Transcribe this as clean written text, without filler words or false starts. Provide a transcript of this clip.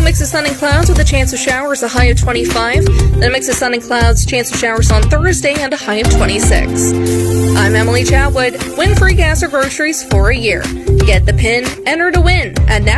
mix of sun and clouds with a chance of showers, a high of 25. Then a mix of sun and clouds, chance of showers on Thursday, and a high of 26. I'm Emily Chatwood. Win free gas or groceries for a year. Get the PIN, enter to win. And now